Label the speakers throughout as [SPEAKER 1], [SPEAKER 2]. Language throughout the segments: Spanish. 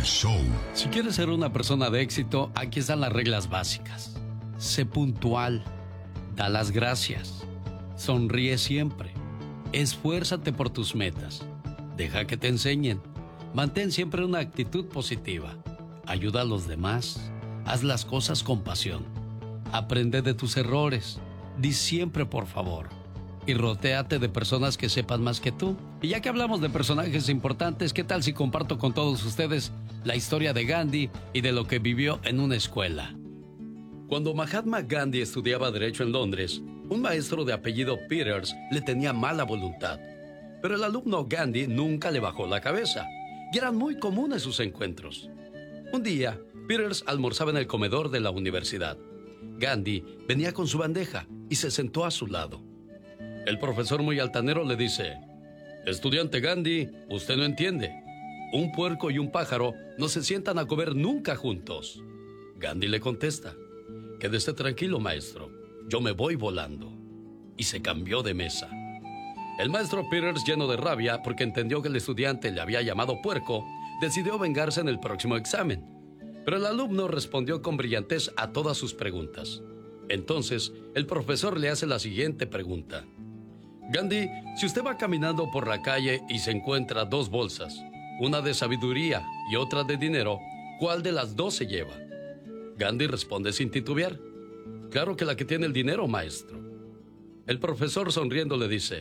[SPEAKER 1] Show.
[SPEAKER 2] Si quieres ser una persona de éxito, aquí están las reglas básicas. Sé puntual, da las gracias, sonríe siempre, esfuérzate por tus metas, deja que te enseñen, mantén siempre una actitud positiva, ayuda a los demás, haz las cosas con pasión, aprende de tus errores, di siempre por favor y rodéate de personas que sepan más que tú. Y ya que hablamos de personajes importantes, ¿qué tal si comparto con todos ustedes la historia de Gandhi y de lo que vivió en una escuela? Cuando Mahatma Gandhi estudiaba Derecho en Londres, un maestro de apellido Peters le tenía mala voluntad. Pero el alumno Gandhi nunca le bajó la cabeza, y eran muy comunes sus encuentros. Un día, Peters almorzaba en el comedor de la universidad. Gandhi venía con su bandeja y se sentó a su lado. El profesor, muy altanero, le dice: «Estudiante Gandhi, usted no entiende. Un puerco y un pájaro no se sientan a comer nunca juntos». Gandhi le contesta: «Quédese tranquilo, maestro. Yo me voy volando». Y se cambió de mesa. El maestro Peters, lleno de rabia porque entendió que el estudiante le había llamado puerco, decidió vengarse en el próximo examen. Pero el alumno respondió con brillantez a todas sus preguntas. Entonces, el profesor le hace la siguiente pregunta: «Gandhi, si usted va caminando por la calle y se encuentra dos bolsas, una de sabiduría y otra de dinero, ¿cuál de las dos se lleva?». Gandhi responde sin titubear: «Claro que la que tiene el dinero, maestro». El profesor, sonriendo, le dice: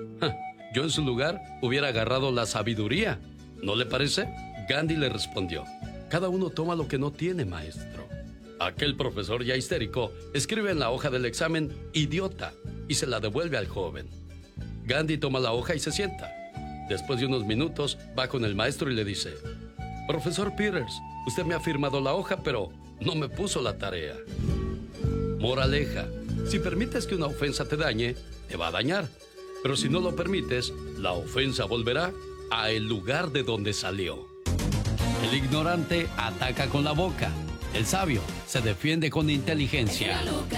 [SPEAKER 2] «Yo en su lugar hubiera agarrado la sabiduría, ¿no le parece?». Gandhi le respondió: «Cada uno toma lo que no tiene, maestro». Aquel profesor, ya histérico, escribe en la hoja del examen «idiota» y se la devuelve al joven. Gandhi toma la hoja y se sienta. Después de unos minutos, va con el maestro y le dice: «Profesor Peters, usted me ha firmado la hoja, pero no me puso la tarea». Moraleja: si permites que una ofensa te dañe, te va a dañar. Pero si no lo permites, la ofensa volverá a el lugar de donde salió. El ignorante ataca con la boca. El sabio se defiende con inteligencia.